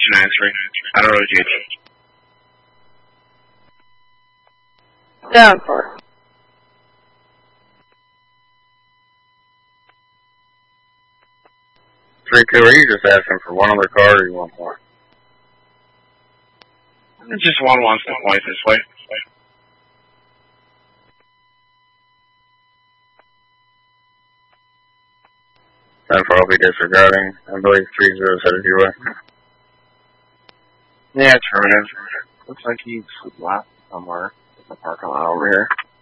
an answer. I don't know, GH. Down for. Are you just asking for one other card or you want more? Just one wants to point this way. And for I'll be disregarding. I believe 3-0 headed your way. Yeah, affirmative. Looks like he's left somewhere in the parking lot over here.